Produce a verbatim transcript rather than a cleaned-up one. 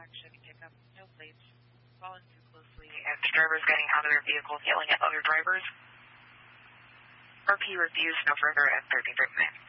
black Chevy pickup, no plates, following too closely, and drivers getting out of their vehicles yelling at other drivers. R P reviews no further at thirty-third minute.